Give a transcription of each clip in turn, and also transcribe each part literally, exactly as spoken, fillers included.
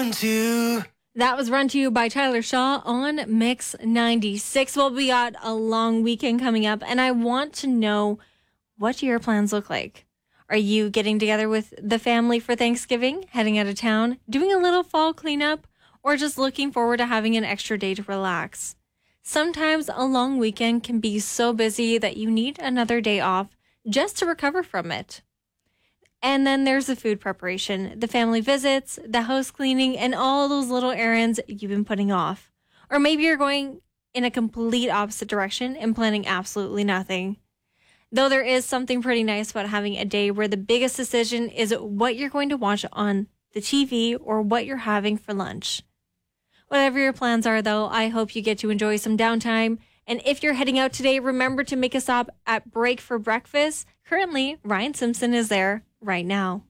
run to. That was Run to You by Tyler Shaw on Mix ninety-six. Well, we got a long weekend coming up, and I want to know, what do your plans look like? Are you getting together with the family for Thanksgiving, heading out of town, doing a little fall cleanup, or just looking forward to having an extra day to relax? Sometimes a long weekend can be so busy that you need another day off just to recover from it. And then there's the food preparation, the family visits, the house cleaning, and all those little errands you've been putting off. Or maybe you're going in a complete opposite direction and planning absolutely nothing. Though there is something pretty nice about having a day where the biggest decision is what you're going to watch on the T V or what you're having for lunch. Whatever your plans are, though, I hope you get to enjoy some downtime. And if you're heading out today, remember to make a stop at Break for Breakfast. Currently, Ryan Simpson is there right now.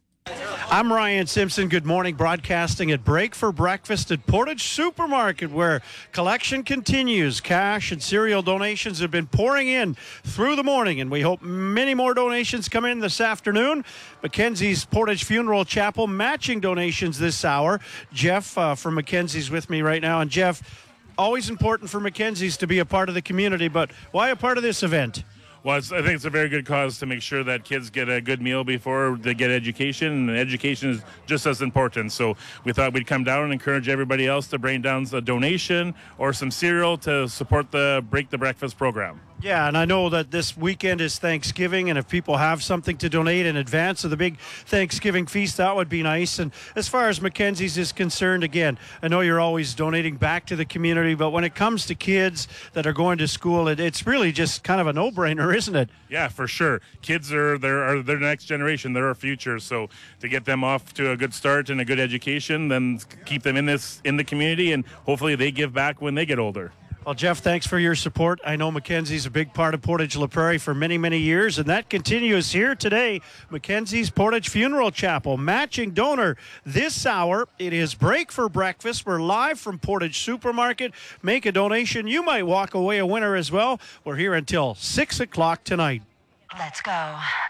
I'm Ryan Simpson. Good morning. Broadcasting at Break for Breakfast at Portage Supermarket, where collection continues. Cash and cereal donations have been pouring in through the morning, and we hope many more donations come in this afternoon. Mackenzie's Portage Funeral Chapel matching donations this hour. Jeff uh, from Mackenzie's with me right now. And Jeff, always important for Mackenzie's to be a part of the community, but why a part of this event? Well, it's, I think it's a very good cause to make sure that kids get a good meal before they get education, and education is just as important. So we thought we'd come down and encourage everybody else to bring down a donation or some cereal to support the Break the Breakfast program. Yeah, and I know that this weekend is Thanksgiving, and if people have something to donate in advance of the big Thanksgiving feast, that would be nice. And as far as Mackenzie's is concerned, again, I know you're always donating back to the community, but when it comes to kids that are going to school, it, it's really just kind of a no-brainer, isn't it? Yeah, for sure. Kids are their are their next generation. They're our future. So to get them off to a good start and a good education, then keep them in this in the community, and hopefully they give back when they get older. Well, Jeff, thanks for your support. I know Mackenzie's a big part of Portage La Prairie for many, many years, and that continues here today. Mackenzie's Portage Funeral Chapel, matching donor this hour. It is Break for Breakfast. We're live from Portage Supermarket. Make a donation. You might walk away a winner as well. We're here until six o'clock tonight. Let's go.